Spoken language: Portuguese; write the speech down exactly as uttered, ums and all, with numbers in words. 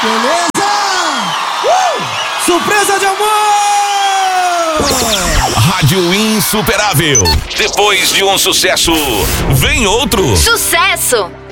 Beleza? Uh! Surpresa de amor! Rádio Insuperável. Depois de um sucesso, vem outro. Sucesso!